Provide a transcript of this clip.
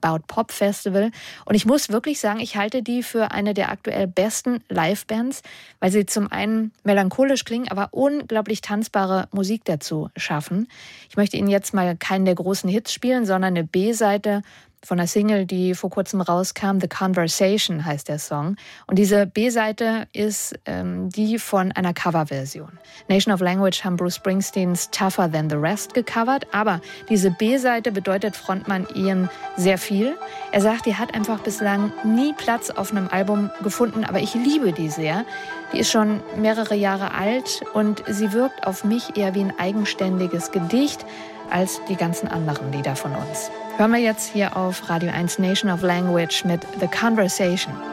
About Pop Festival. Und ich muss wirklich sagen, ich halte die für eine der aktuell besten Livebands, weil sie zum einen melancholisch klingen, aber unglaublich tanzbare Musik dazu schaffen. Ich möchte Ihnen jetzt mal keinen der großen Hits spielen, sondern eine B-Seite von einer Single, die vor kurzem rauskam. The Conversation heißt der Song. Und diese B-Seite ist die von einer Coverversion. Nation of Language haben Bruce Springsteens Tougher Than the Rest gecovert. Aber diese B-Seite bedeutet Frontmann Ian sehr viel. Er sagt, die hat einfach bislang nie Platz auf einem Album gefunden. Aber ich liebe die sehr. Die ist schon mehrere Jahre alt und sie wirkt auf mich eher wie ein eigenständiges Gedicht als die ganzen anderen Lieder von uns. Hören wir jetzt hier auf Radio 1 Nation of Language mit The Conversation.